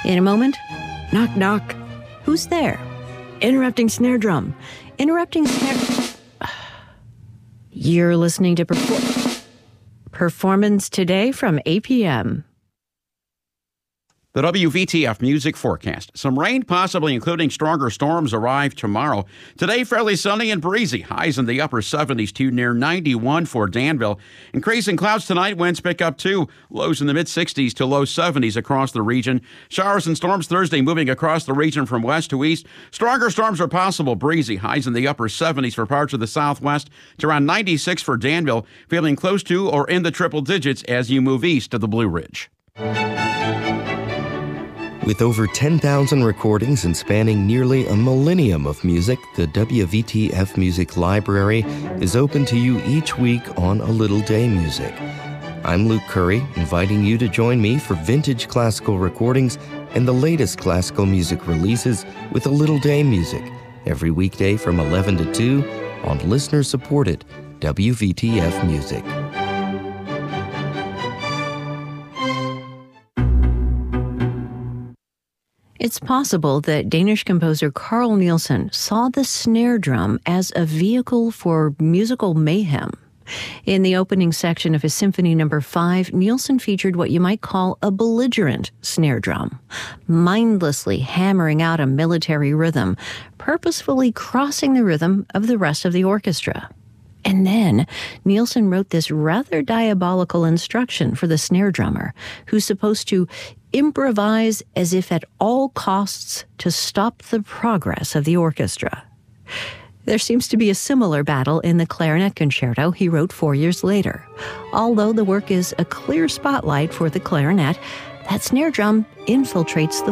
In a moment, Knock, knock. who's there? Interrupting snare drum. Interrupting snare. You're listening to Performance Today from APM. The WVTF music forecast. Some rain, possibly including stronger storms, arrive tomorrow. Today, fairly sunny and breezy. Highs in the upper 70s to near 91 for Danville. Increasing clouds tonight. Winds pick up too. Lows in the mid-60s to low 70s across the region. Showers and storms Thursday moving across the region from west to east. Stronger storms are possible. Breezy. Highs in the upper 70s for parts of the southwest to around 96 for Danville. Feeling close to or in the triple digits as you move east of the Blue Ridge. With over 10,000 recordings and spanning nearly a millennium of music, the WVTF Music Library is open to you each week on A Little Day Music. I'm Luke Curry, inviting you to join me for vintage classical recordings and the latest classical music releases with A Little Day Music, every weekday from 11 to 2 on listener-supported WVTF Music. It's possible that Danish composer Carl Nielsen saw the snare drum as a vehicle for musical mayhem. In the opening section of his Symphony No. 5, Nielsen featured what you might call a belligerent snare drum, mindlessly hammering out a military rhythm, purposefully crossing the rhythm of the rest of the orchestra. And then Nielsen wrote this rather diabolical instruction for the snare drummer, who's supposed to improvise as if at all costs to stop the progress of the orchestra. There seems to be a similar battle in the clarinet concerto he wrote 4 years later. Although the work is a clear spotlight for the clarinet, that snare drum infiltrates the